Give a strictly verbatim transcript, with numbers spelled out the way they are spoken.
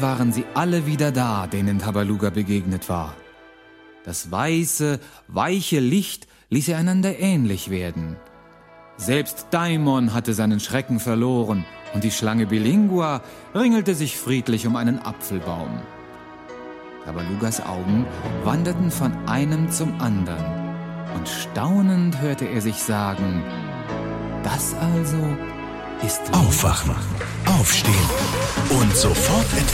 waren sie alle wieder da, denen Tabaluga begegnet war. Das weiße, weiche Licht ließ sie einander ähnlich werden. Selbst Daimon hatte seinen Schrecken verloren und die Schlange Bilingua ringelte sich friedlich um einen Apfelbaum. Tabalugas Augen wanderten von einem zum anderen und staunend hörte er sich sagen: Das also ist Aufwachen, aufstehen und sofort etwas